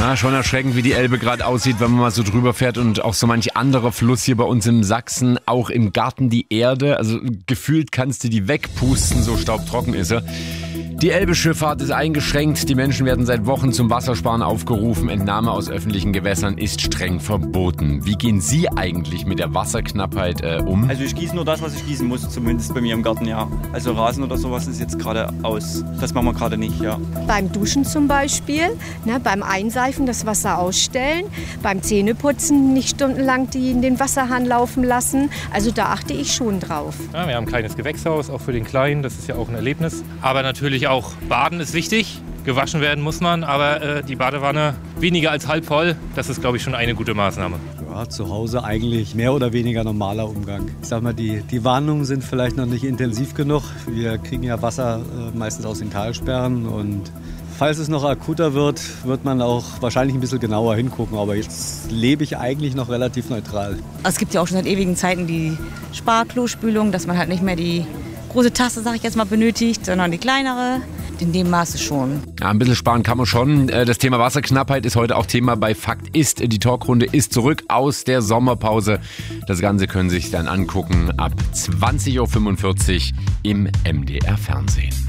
Ja, schon erschreckend, wie die Elbe gerade aussieht, wenn man mal so drüber fährt und auch so manch anderer Fluss hier bei uns im Sachsen, auch im Garten die Erde. Also gefühlt kannst du die wegpusten, so staubtrocken ist er. Die Elbe-Schifffahrt ist eingeschränkt. Die Menschen werden seit Wochen zum Wassersparen aufgerufen. Entnahme aus öffentlichen Gewässern ist streng verboten. Wie gehen Sie eigentlich mit der Wasserknappheit um? Also ich gieße nur das, was ich gießen muss, zumindest bei mir im Garten, ja. Also Rasen oder sowas ist jetzt gerade aus. Das machen wir gerade nicht, ja. Beim Duschen zum Beispiel, beim Einseifen das Wasser ausstellen, beim Zähneputzen nicht stundenlang den Wasserhahn laufen lassen. Also da achte ich schon drauf. Ja, wir haben ein kleines Gewächshaus, auch für den Kleinen, das ist ja auch ein Erlebnis. Aber natürlich auch Baden ist wichtig, gewaschen werden muss man, aber die Badewanne weniger als halb voll, das ist, glaube ich, schon eine gute Maßnahme. Ja, zu Hause eigentlich mehr oder weniger normaler Umgang. Ich sag mal, die Warnungen sind vielleicht noch nicht intensiv genug. Wir kriegen ja Wasser meistens aus den Talsperren und falls es noch akuter wird, wird man auch wahrscheinlich ein bisschen genauer hingucken. Aber jetzt lebe ich eigentlich noch relativ neutral. Es gibt ja auch schon seit ewigen Zeiten die Sparklospülung, dass man halt nicht mehr die große Tasse, sag ich jetzt mal, benötigt, sondern die kleinere. In dem Maße schon. Ja, ein bisschen sparen kann man schon. Das Thema Wasserknappheit ist heute auch Thema bei Fakt ist. Die Talkrunde ist zurück aus der Sommerpause. Das Ganze können Sie sich dann angucken ab 20.45 Uhr im MDR Fernsehen.